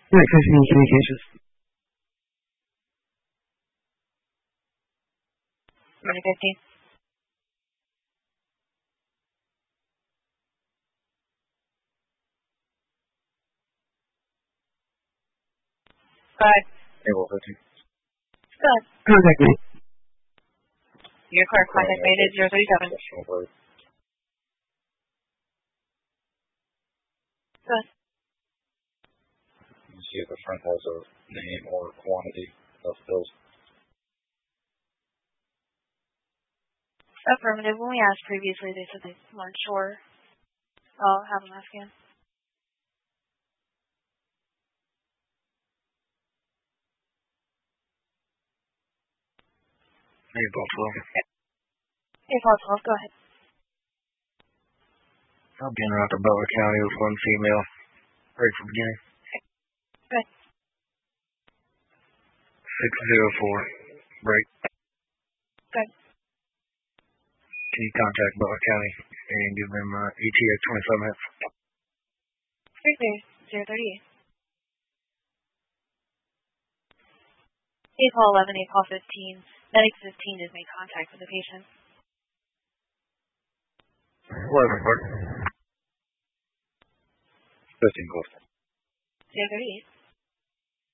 Continuing communications. Unit 15. Go ahead. Able 15. Go ahead. Contact me. Your clear. Contact made is 037. Go ahead. You see if the front has a name or quantity of bills. Affirmative. When we asked previously, they said they weren't sure. I'll have them ask again. April 12. April 12. Go ahead. I'll be in out to Butler County with one female. Right from beginning. Go ahead. 604. Break. Go ahead. Can you contact Butler County and give them ETA 27 minutes? Right there. 038. April 11. April 15. Medic 15 has made contact with the patient. 11 o'clock. 15 close. 038.